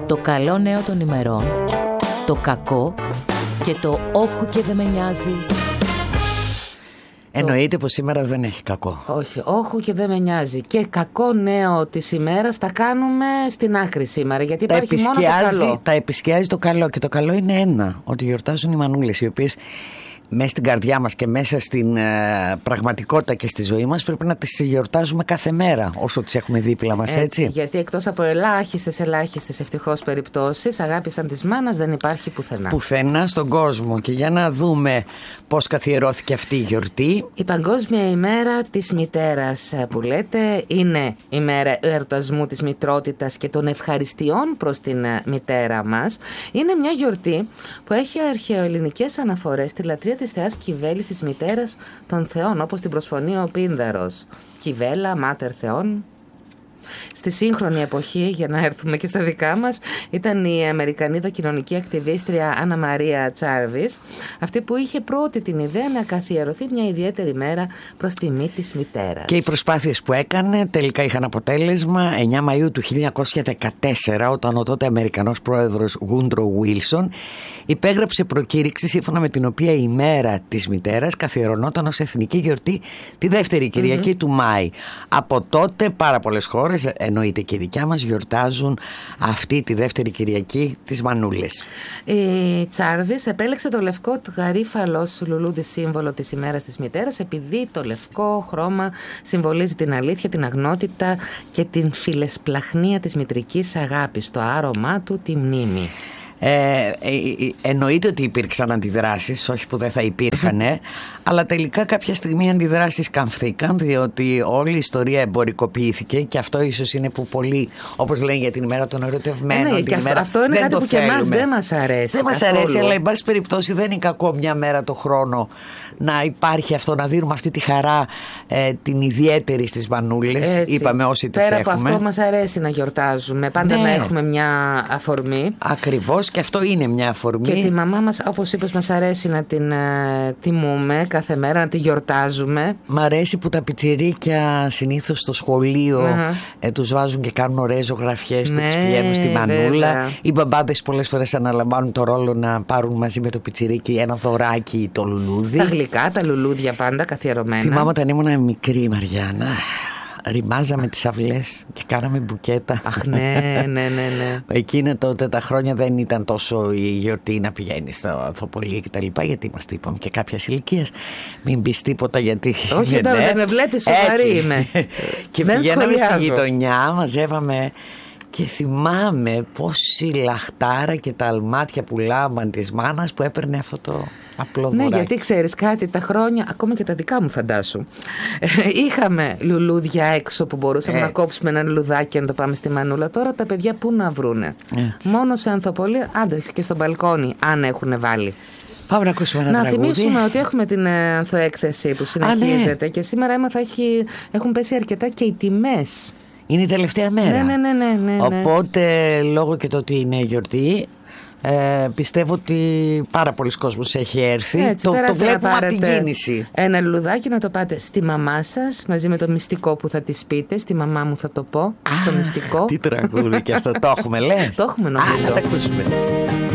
το καλό νέο των ημερών, το κακό και το όχου και δεν με νοιάζει. Εννοείται πως σήμερα δεν έχει κακό. Όχι, όχου και δεν με νοιάζει. Και κακό νέο της ημέρας τα κάνουμε στην άκρη σήμερα, γιατί υπάρχει μόνο το καλό. Τα επισκιάζει το καλό, και το καλό είναι ένα, ότι γιορτάζουν οι μανούλες, οι οποίες μέσα στην καρδιά μας και μέσα στην πραγματικότητα και στη ζωή μας πρέπει να τις γιορτάζουμε κάθε μέρα όσο τις έχουμε δίπλα μας, έτσι. Γιατί εκτός από ελάχιστες ευτυχώς περιπτώσεις, αγάπη σαν της μάνας δεν υπάρχει πουθενά. Πουθενά στον κόσμο. Και για να δούμε πώς καθιερώθηκε αυτή η γιορτή. Η Παγκόσμια ημέρα της μητέρας που λέτε είναι η μέρα εορτασμού της μητρότητας και των ευχαριστειών προς την μητέρα μας. Είναι μια γιορτή που έχει αρχαιοελληνικές αναφορές στη λατρεία της θεάς Κιβέλης, της μητέρας των θεών, όπως την προσφωνεί ο Πίνδαρος. Κιβέλα, μάτερ θεών. Στη σύγχρονη εποχή, για να έρθουμε και στα δικά μας, ήταν η Αμερικανίδα κοινωνική ακτιβίστρια Άννα Μαρία Τσάρβις, αυτή που είχε πρώτη την ιδέα να καθιερωθεί μια ιδιαίτερη μέρα προς τιμή της μητέρας. Και οι προσπάθειες που έκανε τελικά είχαν αποτέλεσμα. 9 Μαΐου του 1914, όταν ο τότε Αμερικανός πρόεδρος Woodrow Wilson υπέγραψε προκήρυξη σύμφωνα με την οποία η μέρα της μητέρας καθιερωνόταν ως εθνική γιορτή τη δεύτερη Κυριακή του Μάη. Από τότε πάρα πολλές χώρες, εννοείται και η δικιά μας, γιορτάζουν αυτή τη δεύτερη Κυριακή τις μανούλες. Η Τσάρβις επέλεξε το λευκό γαρίφαλο ως λουλούδι σύμβολο της ημέρας της μητέρας, επειδή το λευκό χρώμα συμβολίζει την αλήθεια, την αγνότητα και την φιλεσπλαχνία της μητρικής αγάπης, το άρωμά του, τη μνήμη. Εννοείται ότι υπήρξαν αντιδράσεις, όχι που δεν θα υπήρχαν, αλλά τελικά κάποια στιγμή οι αντιδράσεις καμφθήκαν, διότι όλη η ιστορία εμπορικοποιήθηκε, και αυτό ίσως είναι που πολλοί, όπως λένε για την ημέρα των ερωτευμένων, και αυτό είναι κάτι που και εμάς δεν μας αρέσει. Δεν μας αρέσει, αλλά εν πάση περιπτώσει δεν είναι κακό μια μέρα το χρόνο να υπάρχει αυτό, να δίνουμε αυτή τη χαρά την ιδιαίτερη στις μανούλες. Είπαμε όσοι τις έχουμε. Πέρα από αυτό μας αρέσει να γιορτάζουμε, πάντα να έχουμε μια αφορμή. Ακριβώς. Και αυτό είναι μια αφορμή. Και τη μαμά μας, όπως είπες, μας αρέσει να την τιμούμε κάθε μέρα, να τη γιορτάζουμε. Μ' αρέσει που τα πιτσιρίκια συνήθως στο σχολείο τους βάζουν και κάνουν ωραίες ζωγραφιές που τις πηγαίνουν στη μανούλα. Βέβαια. Οι μπαμπάδες πολλές φορές αναλαμβάνουν το ρόλο να πάρουν μαζί με το πιτσιρίκι ένα δωράκι ή το λουλούδι. Τα γλυκά, τα λουλούδια πάντα καθιερωμένα. Θυμάμαι όταν ήμουν μικρή, Μαριάννα, ρημάζαμε τις αυλές και κάναμε μπουκέτα. Αχ, ναι. Εκείνα τότε τα χρόνια δεν ήταν τόσο η γιορτή να πηγαίνει στο Ανθοπολείο και τα λοιπά, γιατί μας είπαμε και κάποιας ηλικίας μην πεις τίποτα, γιατί όχι, δεν με βλέπεις, σοβαρή είμαι. Και πηγαίναμε στη γειτονιά, μαζεύαμε. Και θυμάμαι πόση λαχτάρα και τα αλμάτια που λάμπαν της μάνας που έπαιρνε αυτό το απλό δωράκι. Ναι, γιατί ξέρεις κάτι, τα χρόνια, ακόμα και τα δικά μου φαντάσου, είχαμε λουλούδια έξω που μπορούσαμε να κόψουμε ένα λουλουδάκι και να το πάμε στη μανούλα. Τώρα τα παιδιά πού να βρούνε? Έτσι. Μόνο σε Ανθοπολείο, άντε και στο μπαλκόνι, αν έχουν βάλει. Πάμε να ακούσουμε ένα τραγούδι. Να θυμίσουμε ότι έχουμε την ανθοέκθεση που συνεχίζεται, και σήμερα έμαθα έχουν πέσει αρκετά και οι τιμές. Είναι η τελευταία μέρα. Ναι. Οπότε, λόγω και το ότι είναι γιορτή, πιστεύω ότι πάρα πολλοί κόσμος έχει έρθει. Έτσι, το βλέπουμε από την πάρετε κίνηση. ένα λουλουδάκι να το πάτε στη μαμά σας, μαζί με το μυστικό που θα της πείτε. Στη μαμά μου θα το πω. Το μυστικό. Τι τραγούδι και αυτό, το έχουμε, λες? Το έχουμε, νομίζω. Θα τα ακούσουμε.